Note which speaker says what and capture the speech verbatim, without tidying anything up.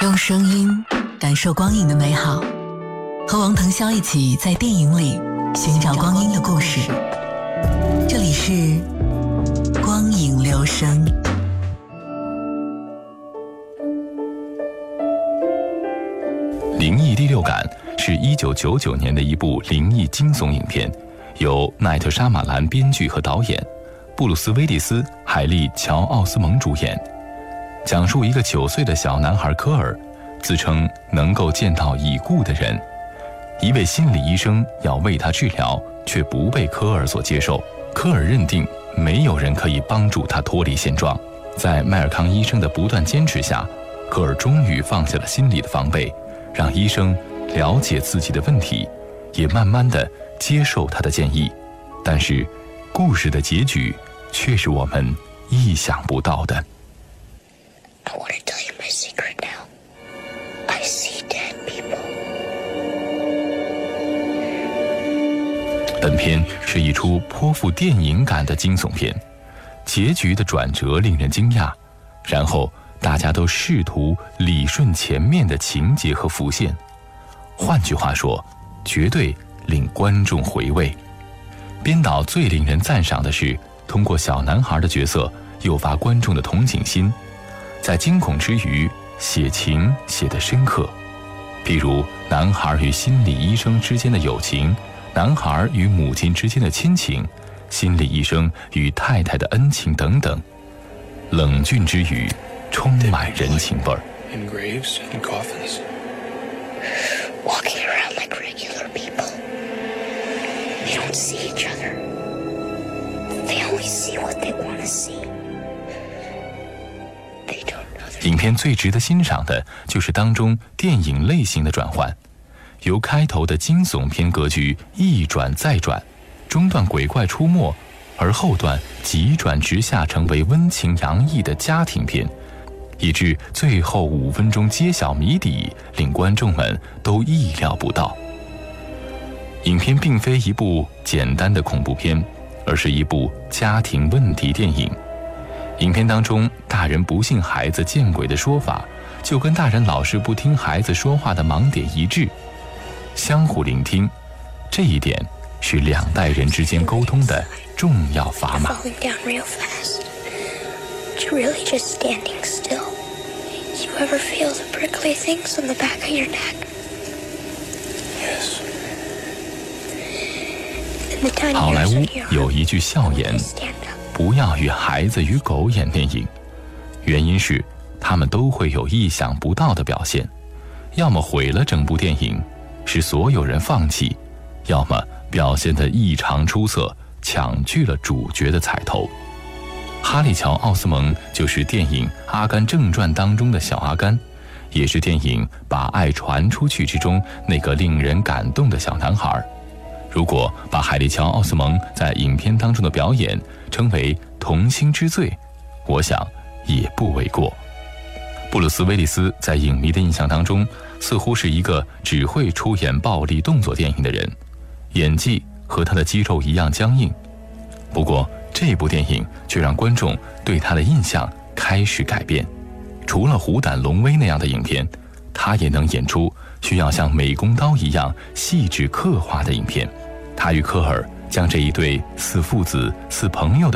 Speaker 1: 用声音感受光影的美好，和王腾霄一起在电影里寻找光阴的故事。这里是光影留声。
Speaker 2: 灵异第六感是一九九九年的一部灵异惊悚影片，由奈特·沙马兰编剧和导演，布鲁斯·威利斯、海莉·乔·奥斯蒙主演，讲述一个九岁的小男孩科尔，自称能够见到已故的人，一位心理医生要为他治疗，却不被科尔所接受。科尔认定没有人可以帮助他脱离现状，在迈尔康医生的不断坚持下，科尔终于放下了心理的防备，让医生了解自己的问题，也慢慢地接受他的建议。但是故事的结局却是我们意想不到的。
Speaker 3: I want to tell you my secret now. I see dead people.
Speaker 2: 本片是一出颇富电影感的惊悚片，结局的转折令人惊讶，然后大家都试图理顺前面的情节和伏线，换句话说，绝对令观众回味。编导最令人赞赏的是，通过小男孩的角色诱发观众的同情心，在惊恐之余写情写得深刻，譬如男孩与心理医生之间的友情，男孩与母亲之间的亲情，心理医生与太太的恩情等等，冷峻之余充满人情味儿。
Speaker 4: In graves and coffins.
Speaker 3: Walking around like regular people. They don't see each other. They only see what they want to see. They don't know there's...
Speaker 2: 影片最值得欣赏的就是当中电影类型的转换，由开头的惊悚片格局一转再转，中段鬼怪出没，而后段急转直下成为温情洋溢的家庭片，以致最后五分钟揭晓谜底，令观众们都意料不到。影片并非一部简单的恐怖片，而是一部家庭问题电影。影片当中，大人不信孩子见鬼的说法，就跟大人老是不听孩子说话的盲点一致。相互聆听，这一点是两代人之间沟通的重要砝码。
Speaker 3: Falling down real fast. But you're really just standing still. You ever feel the prickly things on the back of your neck?
Speaker 4: Yes.
Speaker 2: 好莱坞有一句笑言，不要与孩子与狗演电影，原因是他们都会有意想不到的表现，要么毁了整部电影，使所有人放弃，要么表现得异常出色，抢去了主角的彩头。哈利·乔·奥斯蒙就是电影《阿甘正传》当中的小阿甘，也是电影《把爱传出去》之中那个令人感动的小男孩。如果把海莉·乔·奥斯蒙在影片当中的表演称为童星之最，我想也不为过。布鲁斯·威利斯在影迷的印象当中，似乎是一个只会出演暴力动作电影的人，演技和他的肌肉一样僵硬。不过这部电影却让观众对他的印象开始改变。除了《虎胆龙威》那样的影片，他也能演出需要像美工刀一样细致刻画的影片。他与科尔将这一对似父子似朋友的